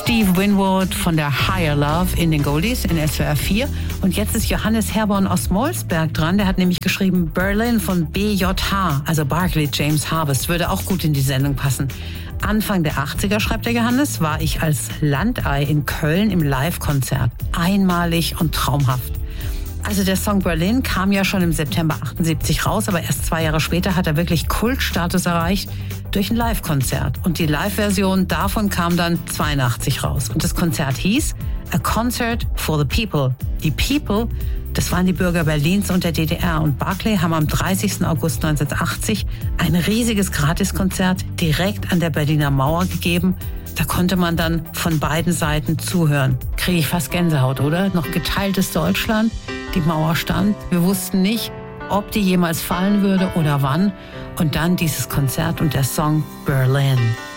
Steve Winwood von der Higher Love in den Goldies in SWR 4. Und jetzt ist Johannes Herborn aus Molsberg dran. Der hat nämlich geschrieben Berlin von BJH, also Barclay James Harvest. Würde auch gut in die Sendung passen. Anfang der 80er, schreibt der Johannes, war ich als Landei in Köln im Live-Konzert. Einmalig und traumhaft. Also der Song Berlin kam ja schon im September 78 raus, aber erst 2 Jahre später hat er wirklich Kultstatus erreicht durch ein Live-Konzert. Und die Live-Version davon kam dann 82 raus. Und das Konzert hieß A Concert for the People. Die People, das waren die Bürger Berlins und der DDR. Und Barclay haben am 30. August 1980 ein riesiges Gratiskonzert direkt an der Berliner Mauer gegeben. Da konnte man dann von beiden Seiten zuhören. Kriege ich fast Gänsehaut, oder? Noch geteiltes Deutschland. Die Mauer stand. Wir wussten nicht, ob die jemals fallen würde oder wann. Und dann dieses Konzert und der Song Berlin.